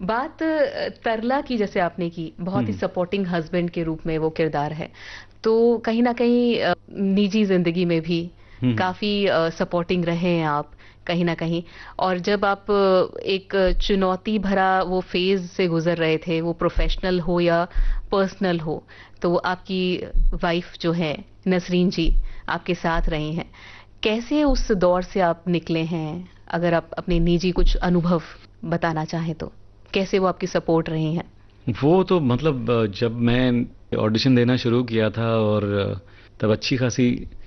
बात तरला की जैसे आपने की, बहुत ही हम्म। सपोर्टिंग हस्बैंड के रूप में वो किरदार है। तो कहीं ना कहीं निजी जिंदगी में भी हम्म। काफी सपोर्टिंग रहे हैं आप, कहीं ना कहीं। और जब आप एक चुनौती भरा वो फेज से गुजर रहे थे, वो प्रोफेशनल हो या पर्सनल हो, तो आपकी वाइफ जो है नसरीन जी आपके साथ रही हैं। कैसे उस दौर से आप निकले हैं? अगर आप अपने निजी कुछ अनुभव बताना चाहें तो कैसे वो आपकी सपोर्ट रही हैं? वो तो मतलब जब मैं ऑडिशन देना शुरू किया था और तब अच्छी खासी